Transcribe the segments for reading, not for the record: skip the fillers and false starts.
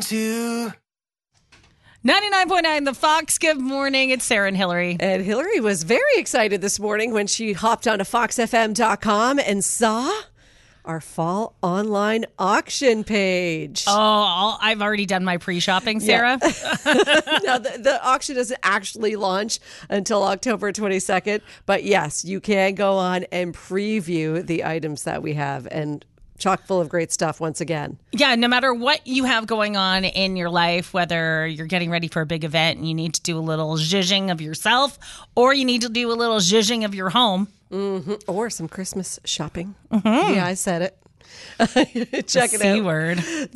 to 99.9 The Fox. Good morning. It's Sarah and Hillary. And Hillary was very excited this morning when she hopped onto foxfm.com and saw our fall online auction page. Oh, I've already done my pre-shopping, Sarah. Yeah. Now, the auction doesn't actually launch until October 22nd. But yes, you can go on and preview the items that we have. And chock full of great stuff once again. Yeah, no matter what you have going on in your life, whether you're getting ready for a big event and you need to do a little zhuzhing of yourself, or you need to do a little zhuzhing of your home. Mm-hmm. Or some Christmas shopping. Mm-hmm. Yeah, I said it. Check it out. C-word.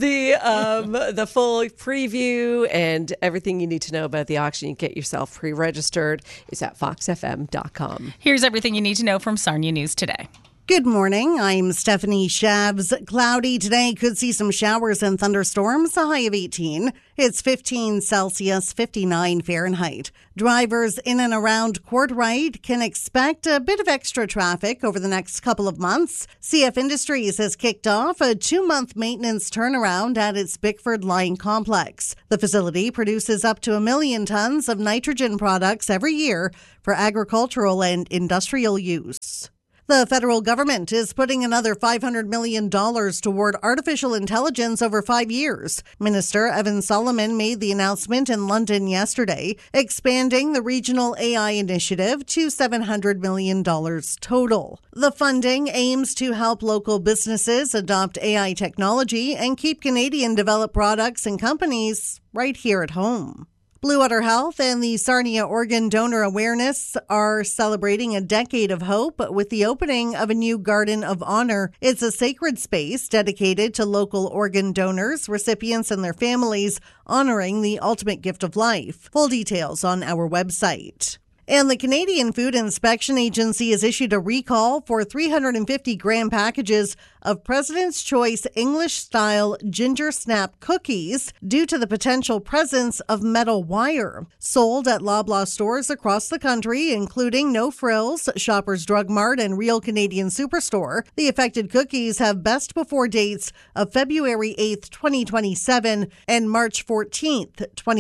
The full preview and everything you need to know about the auction. You get yourself pre-registered is at foxfm.com. Here's everything you need to know from Sarnia News Today. Good morning. I'm Stephanie Shabs. Cloudy today. Could see some showers and thunderstorms. A high of 18. It's 15 Celsius, 59 Fahrenheit. Drivers in and around Courtright can expect a bit of extra traffic over the next couple of months. CF Industries has kicked off a 2-month maintenance turnaround at its Bickford Line complex. The facility produces up to 1 million tons of nitrogen products every year for agricultural and industrial use. The federal government is putting another $500 million toward artificial intelligence over 5 years. Minister Evan Solomon made the announcement in London yesterday, expanding the regional AI initiative to $700 million total. The funding aims to help local businesses adopt AI technology and keep Canadian developed products and companies right here at home. Blue Water Health and the Sarnia Organ Donor Awareness are celebrating a decade of hope with the opening of a new Garden of Honor. It's a sacred space dedicated to local organ donors, recipients, and their families, honoring the ultimate gift of life. Full details on our website. And the Canadian Food Inspection Agency has issued a recall for 350-gram packages of President's Choice English-style Ginger Snap cookies due to the potential presence of metal wire. Sold at Loblaw stores across the country, including No Frills, Shoppers Drug Mart, and Real Canadian Superstore, the affected cookies have best before dates of February 8th, 2027 and March 14th,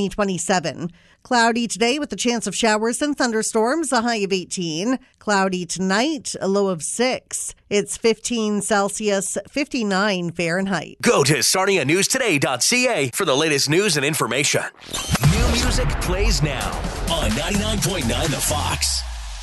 2027. Cloudy today with a chance of showers and thunderstorms, a high of 18. Cloudy tonight, a low of 6. It's 15 Celsius, 59 Fahrenheit. Go to sarnianewstoday.ca for the latest news and information. New music plays now on 99.9 The Fox.